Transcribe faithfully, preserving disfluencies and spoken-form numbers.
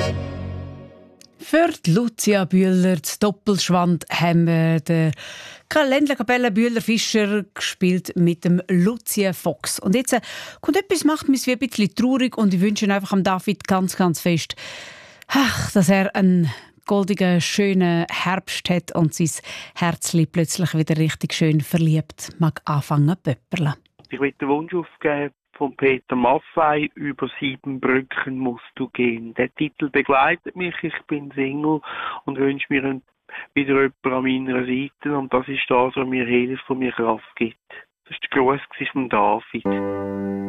Für die Lucia Bühler, das Doppelschwand, haben wir den Ländler-Kapelle Bühler-Fischer gespielt mit dem Lucia Fox. Und jetzt äh, kommt etwas, macht mich wie ein bisschen traurig und ich wünsche einfach am David ganz, ganz fest, ach, dass er einen goldigen, schönen Herbst hat und sein Herzli plötzlich wieder richtig schön verliebt mag anfangen zu pöpperlen. Ich will den Wunsch aufgeben von Peter Maffay, über sieben Brücken musst du gehen. Der Titel begleitet mich, ich bin Single und wünsche mir ein, wieder jemanden an meiner Seite und das ist das, was mir hilft und mir Kraft gibt. Das war der Gruß von David.